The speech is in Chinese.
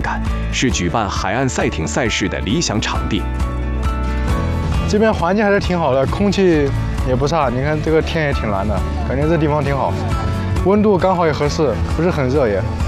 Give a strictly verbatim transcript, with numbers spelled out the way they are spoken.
感，是举办海岸赛艇赛事的理想场地。 这边环境还是挺好的，空气也不差，你看这个天也挺蓝的，感觉这地方挺好，温度刚好也合适，不是很热也。